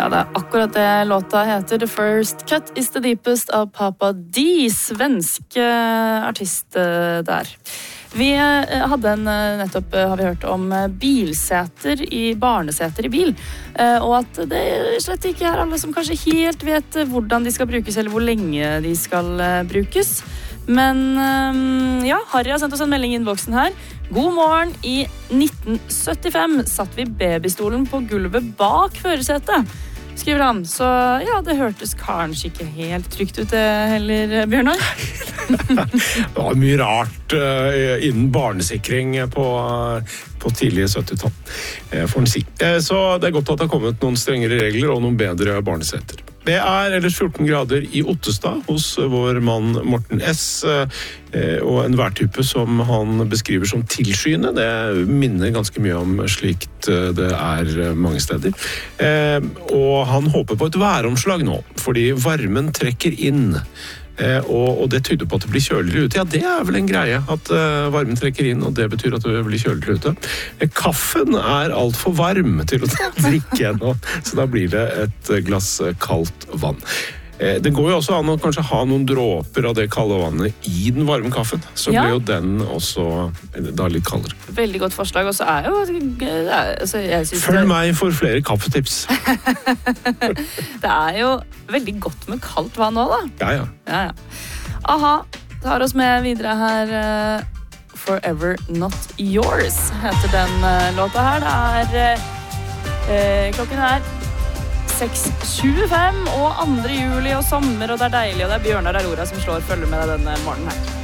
Ja, det akkurat det låta heter. The First Cut is the Deepest av Papa D, svenske artist der. Vi hadde nettopp har vi hørt om bilseter i barneseter i bil, og at det slett ikke alle som kanskje helt vet hvordan de skal brukes, eller hvor lenge de skal brukes. Men ja, Harry har sendt oss en melding i innboksen her. God morgen, i 1975 satt vi babystolen på gulvet bak førersetet, skriver han. Så ja, det hørtes kanskje ikke helt trygt ut det heller, Bjørnar. Det var mye rart innen barnesikring på tidlige 70-tall, får en si. Så det godt at det har kommet noen strengere regler og noen bedre barneseter. Det ellers 14 grader i Ottestad hos vår mann Morten S. Og en værtype som han beskriver som tilskyende. Det minner ganske mye om slikt det mange steder. Og han håper på et væromslag nå, fordi varmen trekker inn. Og det tyder på at det blir kjøligere ute. Ja, det vel en greie, at varmen trekker inn, og det betyr at det blir kjøligere ute. Kaffen alt for varm til å drikke nå, så da blir det et glass kaldt vann. Det går jo også an å kanskje ha noen dråper av det kalde vannet i den varme kaffen, så blir jo den også da litt kaldere. Veldig godt forslag, og så jo altså, jeg synes Følg meg for flere kaffetips. Det jo veldig godt med kaldt vann også, da. Ja. Aha, tar oss med videre her. Forever Not Yours heter den låta her. Det klokken 6:25 og 2. juli og sommer, og det deilig, og det Bjørnar Aurora som slår følge med denne morgenen her.